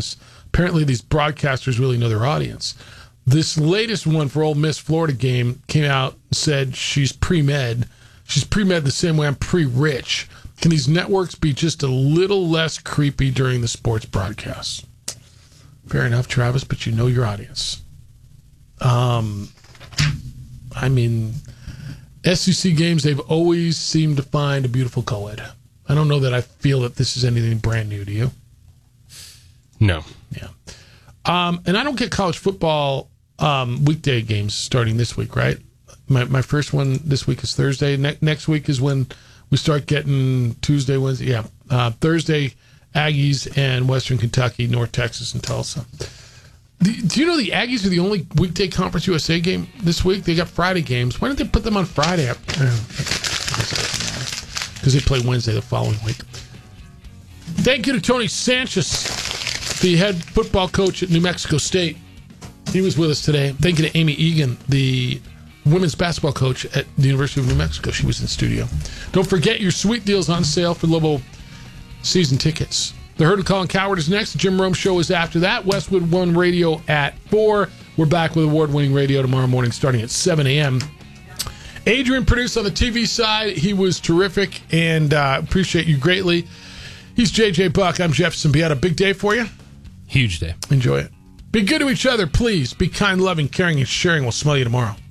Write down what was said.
this. Apparently, these broadcasters really know their audience. This latest one for Ole Miss Florida game came out and said she's pre-med. She's pre-med the same way I'm pre-rich. Can these networks be just a little less creepy during the sports broadcasts? Fair enough, Travis, but you know your audience. I mean, SEC games, they've always seemed to find a beautiful co-ed. I don't know that I feel that this is anything brand new to you. No. Yeah. And I don't get college football weekday games starting this week, right? My first one this week is Thursday. Next week is when we start getting Tuesday, Wednesday. Yeah. Thursday, Aggies and Western Kentucky, North Texas, and Tulsa. Do you know the Aggies are the only weekday Conference USA game this week? They got Friday games. Why didn't they put them on Friday? Because they play Wednesday the following week. Thank you to Tony Sanchez, the head football coach at New Mexico State. He was with us today. Thank you to Amy Egan, the women's basketball coach at the University of New Mexico. She was in studio. Don't forget your sweet deals on sale for Lobo season tickets. The Herd of Colin Coward is next. The Jim Rome Show is after that. Westwood One Radio at 4. We're back with award-winning radio tomorrow morning starting at 7 a.m. Adrian produced on the TV side. He was terrific and appreciate you greatly. He's J.J. Buck. I'm Jefferson Beata. Big day for you? Huge day. Enjoy it. Be good to each other, please. Be kind, loving, caring, and sharing. We'll smell you tomorrow.